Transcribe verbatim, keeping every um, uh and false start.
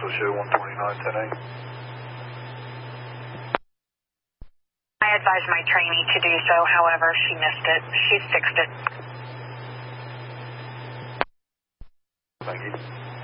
will show one twenty-nine ten eight. I advised my trainee to do so, however, she missed it. She's fixed it. Thank you.